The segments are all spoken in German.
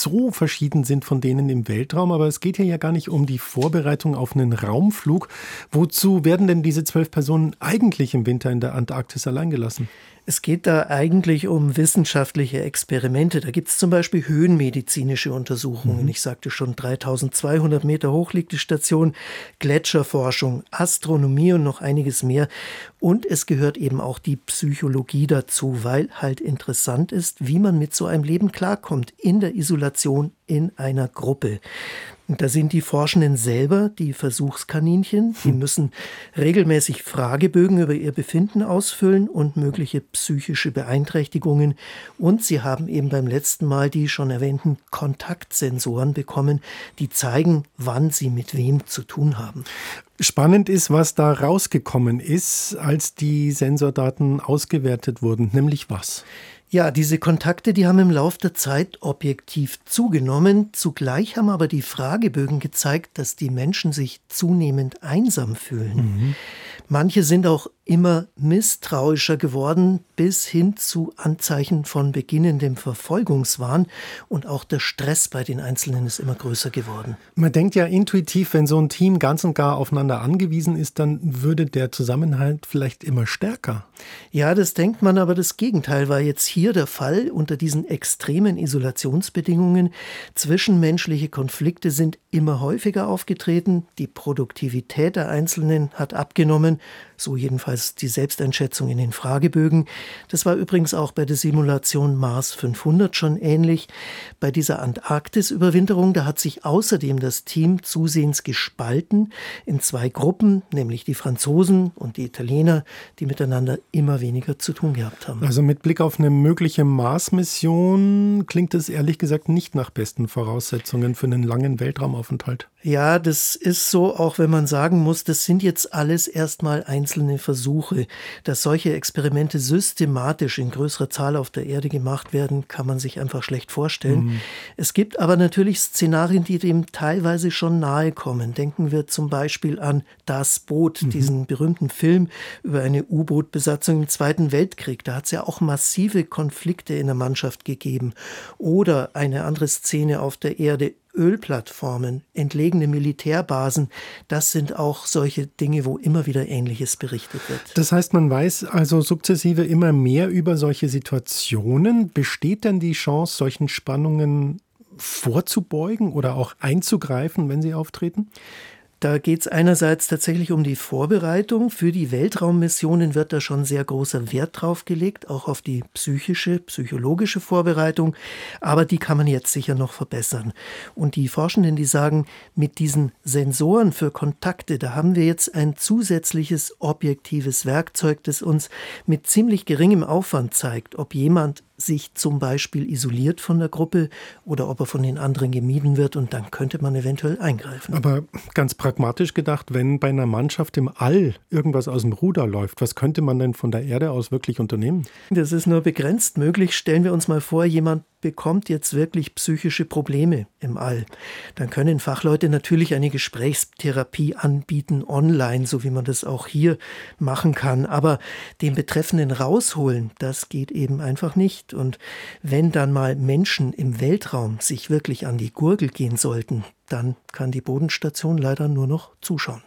so verschieden sind von denen im Weltraum. Aber es geht hier ja gar nicht um die Vorbereitung auf einen Raumflug. Wozu werden denn diese 12 Personen eigentlich im Winter in der Antarktis allein gelassen? Es geht da eigentlich um wissenschaftliche Experimente. Da gibt es zum Beispiel höhenmedizinische Untersuchungen. Ich sagte schon, 3200 Meter hoch liegt die Station, Gletscherforschung, Astronomie und noch einiges mehr. Und es gehört eben auch die Psychologie dazu, weil halt interessant ist, wie man mit so einem Leben klarkommt in der Isolation in einer Gruppe. Und da sind die Forschenden selber die Versuchskaninchen. Die müssen regelmäßig Fragebögen über ihr Befinden ausfüllen und mögliche psychische Beeinträchtigungen. Und sie haben eben beim letzten Mal die schon erwähnten Kontaktsensoren bekommen, die zeigen, wann sie mit wem zu tun haben. Spannend ist, was da rausgekommen ist, als die Sensordaten ausgewertet wurden. Nämlich was? Ja, diese Kontakte, die haben im Laufe der Zeit objektiv zugenommen. Zugleich haben aber die Fragebögen gezeigt, dass die Menschen sich zunehmend einsam fühlen. Manche sind auch immer misstrauischer geworden, bis hin zu Anzeichen von beginnendem Verfolgungswahn. Und auch der Stress bei den Einzelnen ist immer größer geworden. Man denkt ja intuitiv, wenn so ein Team ganz und gar aufeinander angewiesen ist, dann würde der Zusammenhalt vielleicht immer stärker. Ja, das denkt man, aber das Gegenteil war jetzt hier der Fall. Unter diesen extremen Isolationsbedingungen zwischenmenschliche Konflikte sind immer häufiger aufgetreten. Die Produktivität der Einzelnen hat abgenommen, so jedenfalls die Selbsteinschätzung in den Fragebögen. Das war übrigens auch bei der Simulation Mars 500 schon ähnlich. Bei dieser Antarktis-Überwinterung, da hat sich außerdem das Team zusehends gespalten in 2 Gruppen, nämlich die Franzosen und die Italiener, die miteinander immer weniger zu tun gehabt haben. Also mit Blick auf eine mögliche Mars-Mission klingt es ehrlich gesagt nicht nach besten Voraussetzungen für einen langen Weltraumaufenthalt. Ja, das ist so, auch wenn man sagen muss, das sind jetzt alles erstmal einzelne Versuche. Dass solche Experimente systematisch in größerer Zahl auf der Erde gemacht werden, kann man sich einfach schlecht vorstellen. Es gibt aber natürlich Szenarien, die dem teilweise schon nahe kommen. Denken wir zum Beispiel an Das Boot, diesen berühmten Film über eine U-Boot-Besatzung im Zweiten Weltkrieg. Da hat es ja auch massive Konflikte in der Mannschaft gegeben. Oder eine andere Szene auf der Erde, Ölplattformen, entlegene Militärbasen, das sind auch solche Dinge, wo immer wieder Ähnliches berichtet wird. Das heißt, man weiß also sukzessive immer mehr über solche Situationen. Besteht denn die Chance, solchen Spannungen vorzubeugen oder auch einzugreifen, wenn sie auftreten? Da geht es einerseits tatsächlich um die Vorbereitung. Für die Weltraummissionen wird da schon sehr großer Wert drauf gelegt, auch auf die psychologische Vorbereitung. Aber die kann man jetzt sicher noch verbessern. Und die Forschenden, die sagen, mit diesen Sensoren für Kontakte, da haben wir jetzt ein zusätzliches objektives Werkzeug, das uns mit ziemlich geringem Aufwand zeigt, ob jemand sich zum Beispiel isoliert von der Gruppe oder ob er von den anderen gemieden wird, und dann könnte man eventuell eingreifen. Aber ganz pragmatisch gedacht, wenn bei einer Mannschaft im All irgendwas aus dem Ruder läuft, was könnte man denn von der Erde aus wirklich unternehmen? Das ist nur begrenzt möglich. Stellen wir uns mal vor, jemand bekommt jetzt wirklich psychische Probleme im All. Dann können Fachleute natürlich eine Gesprächstherapie anbieten, online, so wie man das auch hier machen kann. Aber den Betreffenden rausholen, das geht eben einfach nicht. Und wenn dann mal Menschen im Weltraum sich wirklich an die Gurgel gehen sollten, dann kann die Bodenstation leider nur noch zuschauen.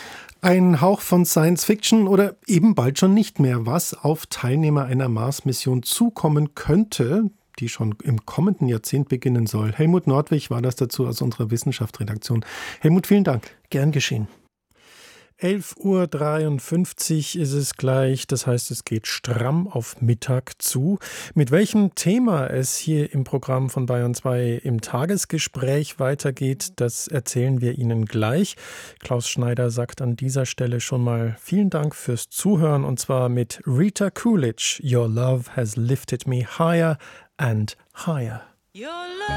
Ein Hauch von Science Fiction oder eben bald schon nicht mehr, was auf Teilnehmer einer Mars-Mission zukommen könnte, die schon im kommenden Jahrzehnt beginnen soll. Helmut Nordwig war das dazu aus unserer Wissenschaftsredaktion. Helmut, vielen Dank. Gern geschehen. 11:53 Uhr ist es gleich, das heißt, es geht stramm auf Mittag zu. Mit welchem Thema es hier im Programm von Bayern 2 im Tagesgespräch weitergeht, das erzählen wir Ihnen gleich. Klaus Schneider sagt an dieser Stelle schon mal vielen Dank fürs Zuhören, und zwar mit Rita Coolidge, Your Love Has Lifted Me Higher and Higher.